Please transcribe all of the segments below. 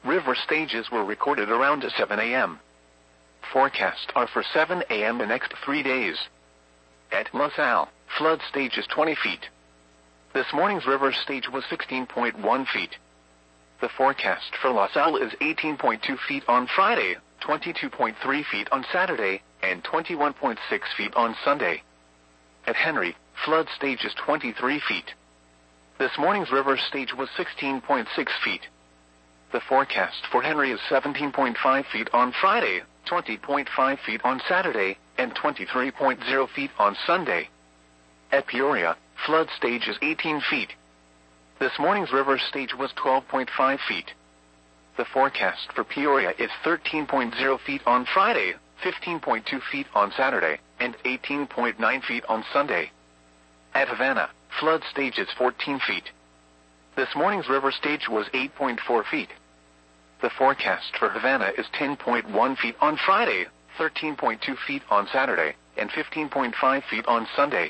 river stages were recorded around 7 a.m. Forecasts are for 7 a.m. the next 3 days. At LaSalle, flood stage is 20 feet. This morning's river stage was 16.1 feet. The forecast for LaSalle is 18.2 feet on Friday, 22.3 feet on Saturday, and 21.6 feet on Sunday. At Henry, flood stage is 23 feet. This morning's river stage was 16.6 feet. The forecast for Henry is 17.5 feet on Friday, 20.5 feet on Saturday, and 23.0 feet on Sunday. At Peoria, flood stage is 18 feet. This morning's river stage was 12.5 feet. The forecast for Peoria is 13.0 feet on Friday, 15.2 feet on Saturday, and 18.9 feet on Sunday. At Havana, flood stage is 14 feet. This morning's river stage was 8.4 feet. The forecast for Havana is 10.1 feet on Friday, 13.2 feet on Saturday, and 15.5 feet on Sunday.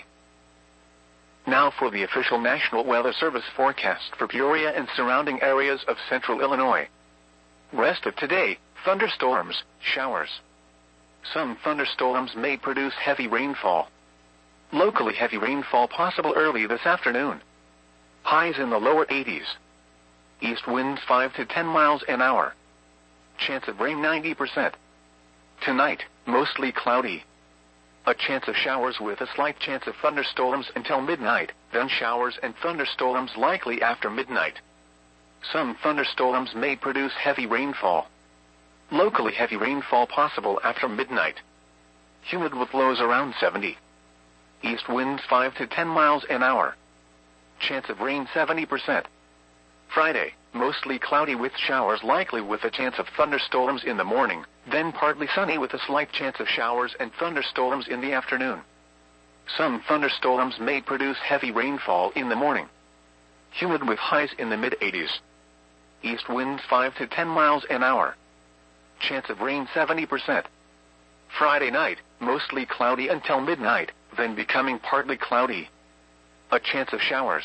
Now for the official National Weather Service forecast for Peoria and surrounding areas of central Illinois. Rest of today, thunderstorms, showers. Some thunderstorms may produce heavy rainfall. Locally heavy rainfall possible early this afternoon. Highs in the lower 80s. East winds 5 to 10 miles an hour. Chance of rain 90%. Tonight, mostly cloudy. A chance of showers with a slight chance of thunderstorms until midnight, then showers and thunderstorms likely after midnight. Some thunderstorms may produce heavy rainfall. Locally heavy rainfall possible after midnight. Humid with lows around 70. East winds 5 to 10 miles an hour. Chance of rain 70%. Friday, mostly cloudy with showers likely with a chance of thunderstorms in the morning, then partly sunny with a slight chance of showers and thunderstorms in the afternoon. Some thunderstorms may produce heavy rainfall in the morning. Humid with highs in the mid-80s. East winds 5 to 10 miles an hour. Chance of rain 70%. Friday night, mostly cloudy until midnight, then becoming partly cloudy. A chance of showers.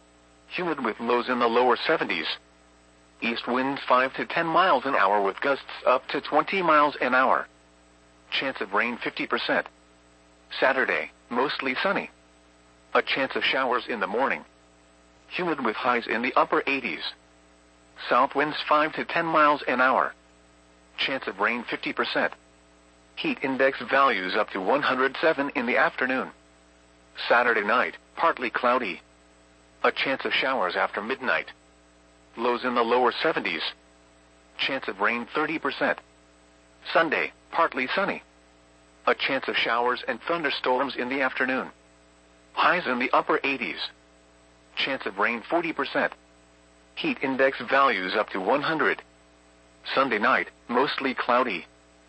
Humid with lows in the lower 70s. East winds 5 to 10 miles an hour with gusts up to 20 miles an hour. Chance of rain 50%. Saturday, mostly sunny. A chance of showers in the morning. Humid with highs in the upper 80s. South winds 5 to 10 miles an hour. Chance of rain 50%. Heat index values up to 107 in the afternoon. Saturday night, partly cloudy. A chance of showers after midnight. Lows in the lower 70s. Chance of rain 30%. Sunday, partly sunny. A chance of showers and thunderstorms in the afternoon. Highs in the upper 80s. Chance of rain 40%. Heat index values up to 100. Sunday night, mostly cloudy.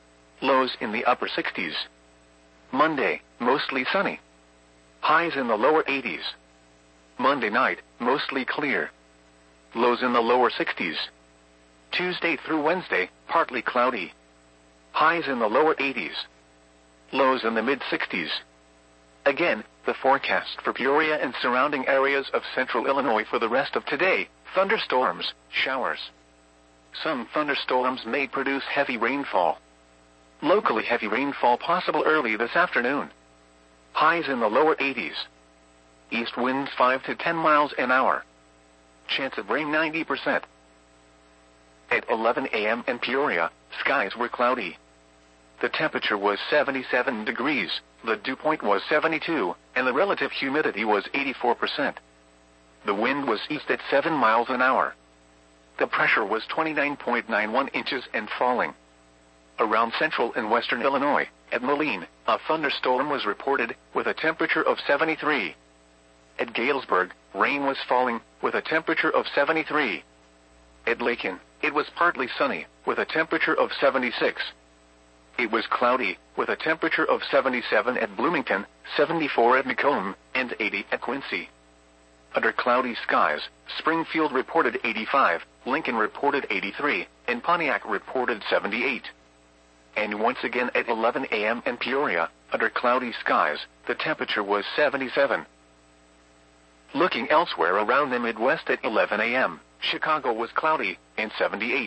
Lows in the upper 60s. Monday, mostly sunny. Highs in the lower 80s. Monday night, mostly clear. Lows in the lower 60s. Tuesday through Wednesday, partly cloudy. Highs in the lower 80s. Lows in the mid-60s. Again, the forecast for Peoria and surrounding areas of central Illinois for the rest of today, thunderstorms, showers. Some thunderstorms may produce heavy rainfall. Locally heavy rainfall possible early this afternoon. Highs in the lower 80s. East winds 5 to 10 miles an hour. Chance of rain 90%. At 11 a.m. in Peoria, skies were cloudy. The temperature was 77 degrees, the dew point was 72, and the relative humidity was 84%. The wind was east at 7 miles an hour. The pressure was 29.91 inches and falling. Around central and western Illinois, at Moline, a thunderstorm was reported with a temperature of 73. At Galesburg, rain was falling with a temperature of 73. At Lakin, it was partly sunny with a temperature of 76. It was cloudy with a temperature of 77 at Bloomington, 74 at Macomb, and 80 at Quincy. Under cloudy skies, Springfield reported 85, Lincoln reported 83, and Pontiac reported 78. And once again at 11 a.m. in Peoria, under cloudy skies, the temperature was 77. Looking elsewhere around the Midwest at 11 a.m., Chicago was cloudy, and 78.